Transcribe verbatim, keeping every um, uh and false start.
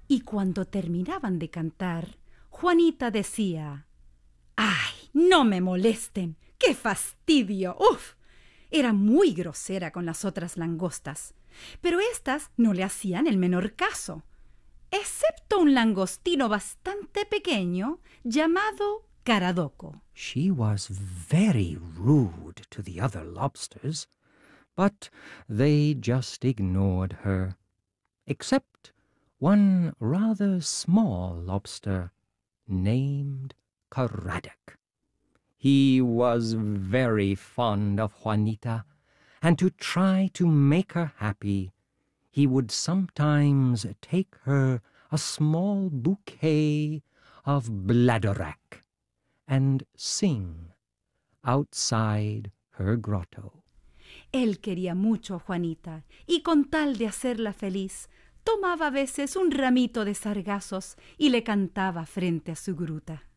Y cuando terminaban de cantar, Juanita decía: ¡ay, no me molesten! ¡Qué fastidio! ¡Uf! Era muy grosera con las otras langostas, pero éstas no le hacían el menor caso, excepto un langostino bastante pequeño llamado Caradoco. She was very rude to the other lobsters, but they just ignored her, except one rather small lobster named Caradoc. He was very fond of Juanita, and to try to make her happy, he would sometimes take her a small bouquet of bladderwrack and sing outside her grotto. Él quería mucho a Juanita, y con tal de hacerla feliz, tomaba a veces un ramito de sargazos y le cantaba frente a su gruta.